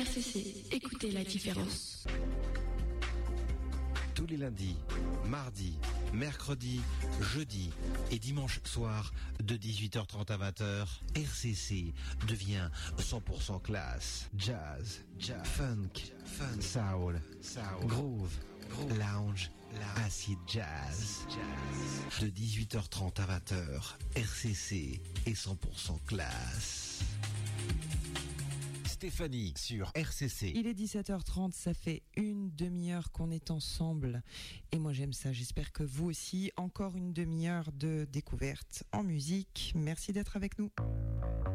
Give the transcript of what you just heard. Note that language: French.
RCC, écoutez la différence. Tous les lundis, mardis, mercredis, jeudis et dimanche soir de 18h30 à 20h, RCC devient 100% classe, jazz, funk, soul, groove, lounge, acid jazz. De 18h30 à 20h, RCC est 100% classe. Stéphanie sur RCC. Il est 17h30, ça fait une demi-heure qu'on est ensemble et moi j'aime ça, j'espère que vous aussi. Encore une demi-heure de découverte en musique, merci d'être avec nous.